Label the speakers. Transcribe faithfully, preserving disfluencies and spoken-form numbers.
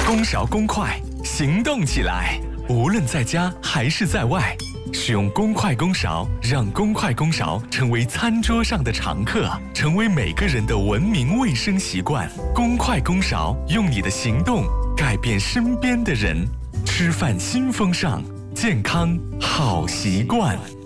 Speaker 1: 公勺公筷，行动起来！无论在家还是在外，使用公筷公勺，让公筷公勺成为餐桌上的常客，成为每个人的文明卫生习惯。公筷公勺，用你的行动改变身边的人。吃饭新风尚，健康好习惯。